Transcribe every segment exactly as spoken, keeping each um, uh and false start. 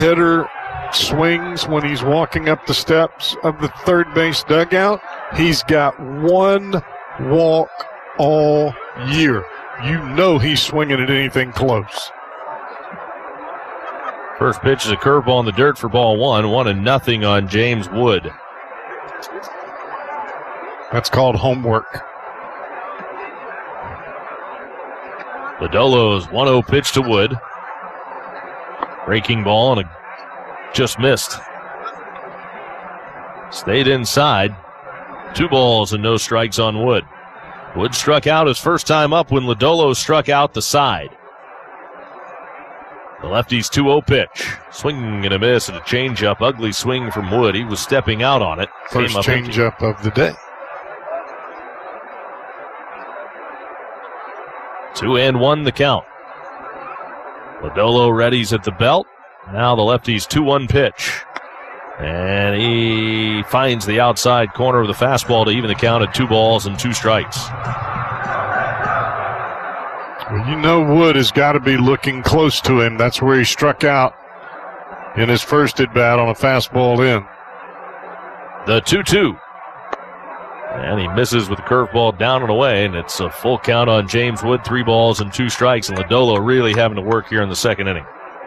hitter swings when he's walking up the steps of the third base dugout. He's got one walk all year. You know he's swinging at anything close. First pitch is a curveball in the dirt for ball one. One and nothing on James Wood. That's called homework. Lodolo's one oh pitch to Wood. Breaking ball and a just missed. Stayed inside. Two balls and no strikes on Wood. Wood struck out his first time up when Lodolo struck out the side. The lefty's two oh pitch. Swing and a miss and a changeup. Ugly swing from Wood. He was stepping out on it. First changeup of the day. Two and one the count. Lodolo readies at the belt. Now the lefty's two one pitch. And he finds the outside corner of the fastball to even the count at two balls and two strikes. Well, you know Wood has got to be looking close to him. That's where he struck out in his first at-bat on a fastball in. The two two. And he misses with the curveball down and away, and it's a full count on James Wood, three balls and two strikes, and Lodolo really having to work here in the second inning.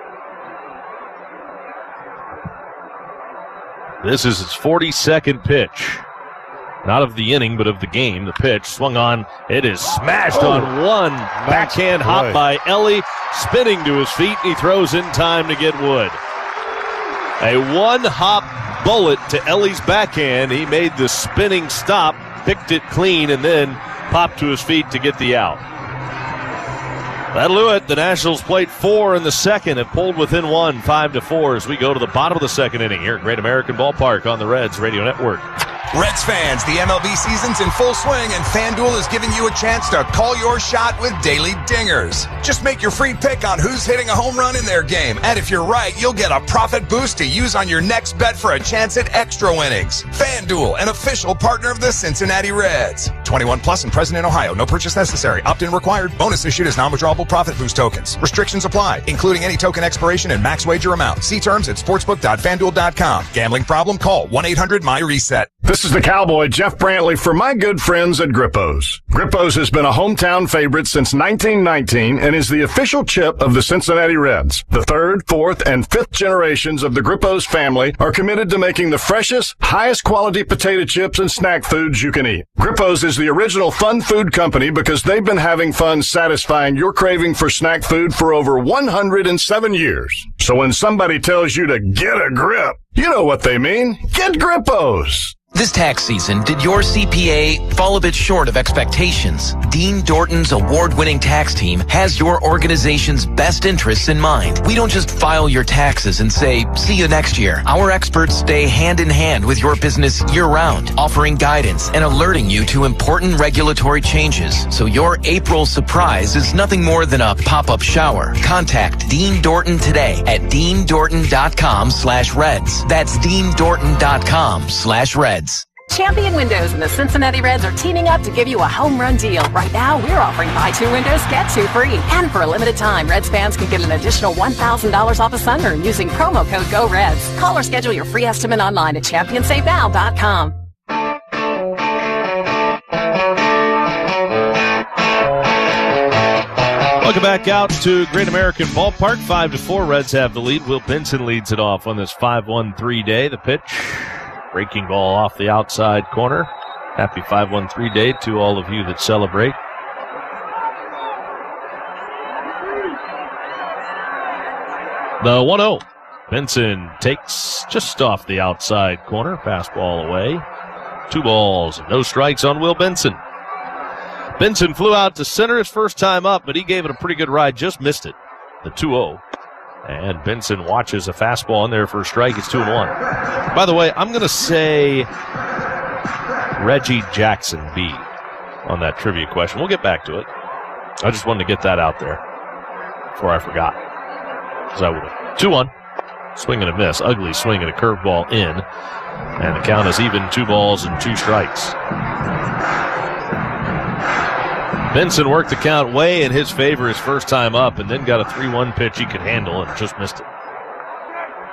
This is his forty-second pitch. Not of the inning, but of the game. The pitch swung on. It is smashed oh, on one. Backhand hop by Elly, spinning to his feet. He throws in time to get Wood. A one-hop bullet to Elly's backhand. He made the spinning stop, picked it clean, and then popped to his feet to get the out. That'll do it. The Nationals played four in the second and pulled within one, five to four, as we go to the bottom of the second inning here at Great American Ballpark on the Reds Radio Network. Reds fans, the M L B season's in full swing, and FanDuel is giving you a chance to call your shot with daily dingers. Just make your free pick on who's hitting a home run in their game, and if you're right, you'll get a profit boost to use on your next bet for a chance at extra winnings. FanDuel, an official partner of the Cincinnati Reds. twenty-one plus and present in Ohio. No purchase necessary. Opt-in required. Bonus issued as non-withdrawable profit boost tokens. Restrictions apply, including any token expiration and max wager amount. See terms at sportsbook dot fanduel dot com. Gambling problem? Call one eight hundred my reset. This is the Cowboy, Jeff Brantley, for my good friends at Grippo's. Grippo's has been a hometown favorite since nineteen nineteen and is the official chip of the Cincinnati Reds. The third, fourth, and fifth generations of the Grippo's family are committed to making the freshest, highest quality potato chips and snack foods you can eat. Grippo's is the original fun food company because they've been having fun satisfying your craving for snack food for over one hundred seven years. So when somebody tells you to get a grip, you know what they mean. Get Grippo's. This tax season, did your C P A fall a bit short of expectations? Dean Dorton's award-winning tax team has your organization's best interests in mind. We don't just file your taxes and say, see you next year. Our experts stay hand-in-hand with your business year-round, offering guidance and alerting you to important regulatory changes. So your April surprise is nothing more than a pop-up shower. Contact Dean Dorton today at dean dorton dot com slash reds. That's dean dorton dot com slash reds. Champion Windows and the Cincinnati Reds are teaming up to give you a home run deal. Right now, we're offering buy two windows, get two free. And for a limited time, Reds fans can get an additional one thousand dollars off a sunroom using promo code GOREDS. Call or schedule your free estimate online at champion save now dot com. Welcome back out to Great American Ballpark. Five to four, Reds have the lead. Will Benson leads it off on this five one three day. The pitch. Breaking ball off the outside corner. Happy five one three day to all of you that celebrate. The one oh. Benson takes just off the outside corner. Fastball away. Two balls, no strikes on Will Benson. Benson flew out to center his first time up, but he gave it a pretty good ride. Just missed it. The two oh. And Benson watches a fastball in there for a strike. It's two and one. By the way, I'm going to say Reggie Jackson B on that trivia question. We'll get back to it. I just wanted to get that out there before I forgot. Because I would have. two one. Swing and a miss. Ugly swing and a curveball in. And the count is even, two balls and two strikes. Benson worked the count way in his favor his first time up and then got a three one pitch he could handle and just missed it.